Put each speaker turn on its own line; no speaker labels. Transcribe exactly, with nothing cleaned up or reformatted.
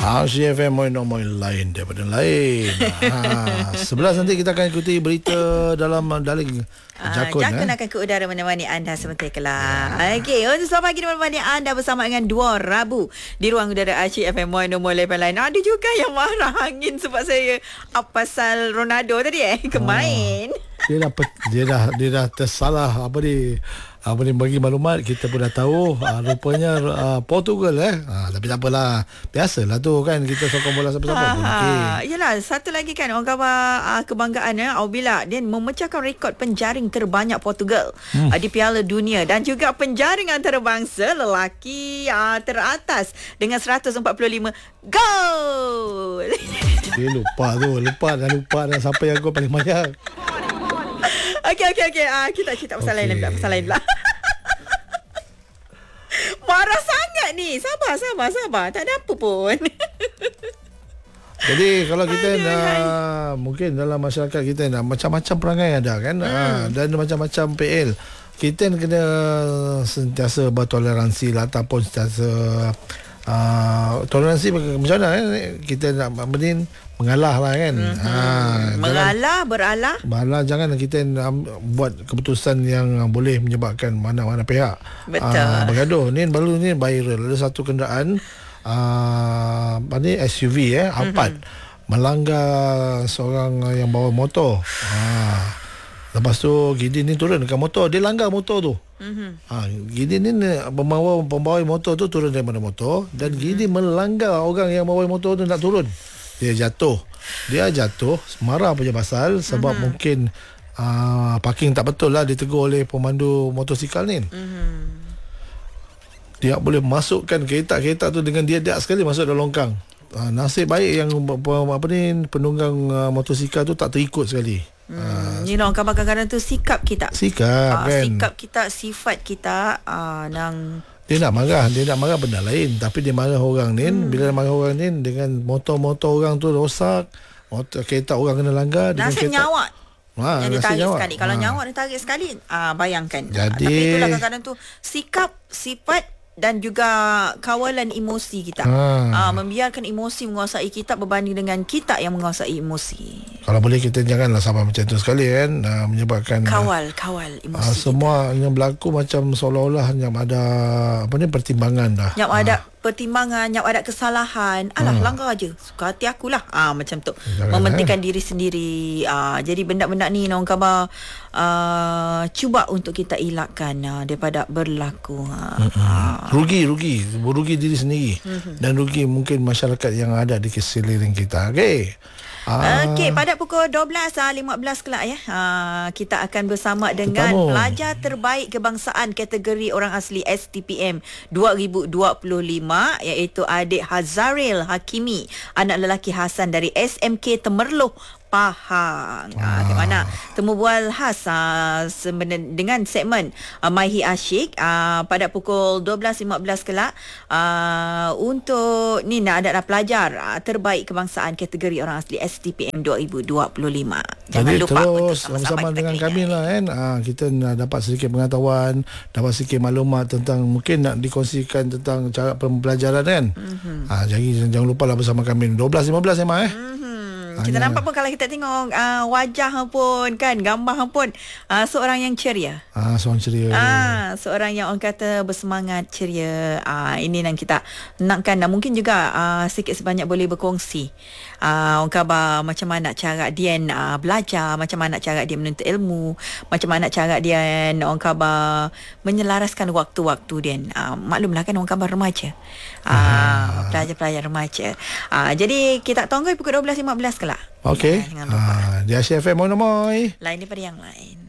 Asia F M Moin lain daripada lain. ha, sebelas nanti kita akan ikuti berita dalam daling Jakun.
Uh, Jakun
eh?
akan ke udara menemani anda sebentar kelak. Yeah. Okey, untuk selamat pagi menemani anda bersama dengan dua Rabu di ruang udara Asia F M Moin lain. Ada juga yang marah angin sebab saya up pasal Ronaldo tadi eh kemain.
Oh. Dia dah dia dah dia dah tersalah apa ni apa ni bagi maklumat, kita pun dah tahu uh, rupanya uh, Portugal eh uh, tapi tak apalah, biasalah tu kan, kita sokong bola siapa-siapa pun okey.
Yalah, satu lagi kan orang khabar uh, kebanggaan ya, apabila dia memecahkan rekod penjaring terbanyak Portugal hmm. uh, di Piala Dunia dan juga penjaring antarabangsa lelaki uh, teratas dengan seratus empat puluh lima gol.
Dia lupa tu, lupa dah lupa dah siapa yang gol paling banyak.
Okey okey okey. Ah uh, kita cerita pasal okay. lain pula, pasal lain pula. Marah sangat ni. Sabar sabar sabar. Tak ada apa pun.
Jadi kalau kita Aduh, nak hai. mungkin dalam masyarakat kita nak macam-macam perangai ada kan. Hmm. Ha, dan macam-macam P L. Kita kena sentiasa bertoleransi lah, ataupun sentiasa Uh, toleransi macam mana eh? Kita nak menin mengalah lah kan. mm-hmm. ha,
Mengalah, beralah
Mengalah, jangan kita um, buat keputusan yang boleh menyebabkan mana-mana pihak
Betul uh,
bergaduh. Ni baru ni viral, ada satu kenderaan uh, apa ni S U V eh Alphard mm-hmm. melanggar seorang yang bawa motor. ha. Lepas tu Gidi ni turun dekat motor, dia langgar motor tu. Mm-hmm. Ha, Gidi ni pembawa pembawa motor tu turun daripada motor dan mm-hmm. Gidi melanggar orang yang bawa motor tu nak turun. Dia jatuh. Dia jatuh marah punya pasal sebab mm-hmm. mungkin uh, parking tak betul lah, ditegur oleh pemandu motosikal ni. Mm-hmm. Dia boleh masukkan kereta-kereta tu dengan dia dak sekali masuk dalam longkang. Uh, nasib baik yang apa ni penunggang uh, motosikal tu tak terikut sekali.
Hmm, you know, kadang-kadang tu sikap kita.
Sikap uh, kan.
Sikap kita, sifat kita uh, nang
dia nak marah, dia nak marah benda lain, tapi dia marah orang ni. Hmm. Bila dia marah orang ni dengan motor-motor orang tu rosak, motor kereta orang kena langgar dengan
nasib
kereta
nyawa.
Ha,
yang ditarik
nyawa.
sekali. Kalau
ha.
nyawa ditarik sekali, uh, bayangkan.
Jadi,
uh, tapi itulah kadang-kadang tu sikap, sifat dan juga kawalan emosi kita. Ha. Uh, membiarkan emosi menguasai kita berbanding dengan kita yang menguasai emosi.
Kalau boleh kita janganlah sampai macam tu sekali kan, uh, menyebabkan
kawal kawal emosi.
Uh, semua kita. Yang berlaku macam seolah-olah yang ada apa ni pertimbangan dah.
Yang uh. ada pertimbangan, yang ada kesalahan. Alah, hmm. langgar aja. Suka hati akulah. Ah macam tu. Jangan mementingkan eh. diri sendiri. Ah jadi benda-benda ni orang khabar uh, cuba untuk kita elakkan uh, daripada berlaku. Uh,
hmm. uh. Rugi, rugi, rugi diri sendiri hmm. dan rugi mungkin masyarakat yang ada di sekeliling kita. Okey.
Ah. Okey, pada pukul dua belas lima belas kelak ya. Ah, kita akan bersama dengan Tetamu. pelajar terbaik kebangsaan kategori orang asli S T P M dua ribu dua puluh lima, iaitu adik Hazaril Hakimi, anak lelaki Hasan dari S M K Temerloh Pahang. Ah. Ha, mana temu bual khas uh, dengan segmen uh, Maihi Asyik uh, pada pukul dua belas lima belas kelak uh, untuk ni nak ada pelajar uh, terbaik kebangsaan kategori orang asli S T P M dua ribu dua puluh lima. Jangan
Jadi
lupa
terus bersama dengan kami lah kan. Ha, kita nak dapat sedikit pengetahuan, dapat sedikit maklumat tentang mungkin nak dikongsikan tentang cara pembelajaran kan. Mm-hmm. Ha, jadi jangan lupa lah bersama kami dua belas lima belas ya Mak eh. Mm-hmm.
Kita nampak pun kalau kita tengok uh, wajah pun kan, gambar pun uh, seorang yang ceria.
Ah, seorang ceria.
Ah, seorang yang orang kata bersemangat, ceria. Ah, ini yang kita nakkan, dan mungkin juga uh, sikit sebanyak boleh berkongsi. Uh, orang khabar macam mana cara dia uh, belajar, macam mana cara dia menuntut ilmu, macam mana cara dia orang khabar menyelaraskan waktu-waktu dia. Uh, maklumlah kan orang khabar remaja. Uh, ah. Pelajar-pelajar remaja. Uh, jadi kita tunggu pukul dua belas lima belas kelak.
Okey. Ha, di Asia F M Moin Lain daripada
yang lain.